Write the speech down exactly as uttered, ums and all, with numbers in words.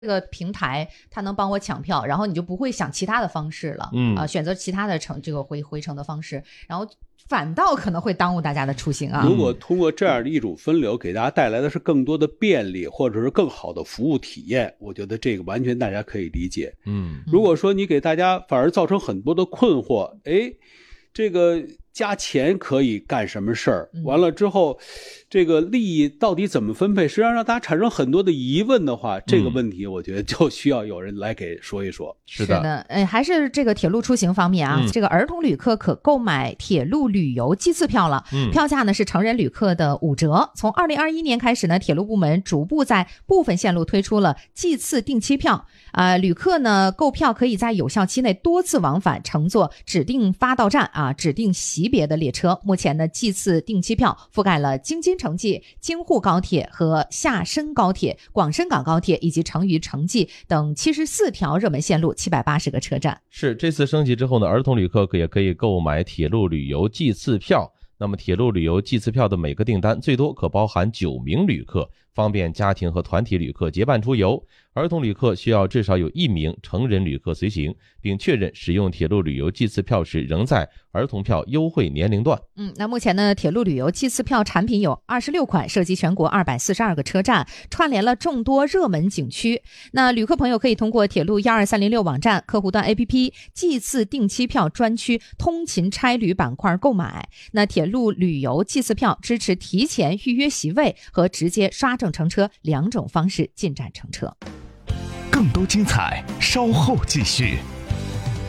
这个平台它能帮我抢票，然后你就不会想其他的方式了，嗯啊、呃，选择其他的程这个回回程的方式，然后反倒可能会耽误大家的出行啊。 如果通过这样的一种分流，给大家带来的是更多的便利，或者是更好的服务体验，我觉得这个完全大家可以理解。嗯，如果说你给大家反而造成很多的困惑，哎，这个加钱可以干什么事儿？完了之后，这个利益到底怎么分配？实际上让大家产生很多的疑问的话，这个问题我觉得就需要有人来给说一说。 是的，是的，哎，还是这个铁路出行方面啊，嗯、这个儿童旅客可购买铁路旅游季次票了，嗯、票价呢是成人旅客的五折。从二零二一年开始呢，铁路部门逐步在部分线路推出了季次定期票。啊、呃，旅客呢购票可以在有效期内多次往返，乘坐指定发到站啊、指定级别的列车。目前呢，季次定期票覆盖了京津城际、京沪高铁和厦深高铁、广深港高铁以及成渝城际等七十四条热门线路，七百八十个车站。 是，这次升级之后呢，儿童旅客也可以购买铁路旅游季次票。那么铁路旅游季次票的每个订单最多可包含九名旅客，方便家庭和团体旅客结伴出游。儿童旅客需要至少有一名成人旅客随行，并确认使用铁路旅游季次票时仍在儿童票优惠年龄段。 嗯，那目前呢，铁路旅游季次票产品有二十六款，涉及全国二百四十二个车站，串联了众多热门景区。那旅客朋友可以通过铁路一二三零六网站客户端 A P P 季次定期票专区通勤差旅板块购买。那铁路旅游季次票支持提前预约席位和直接刷证乘车两种方式进站乘车。 更多精彩稍后继续。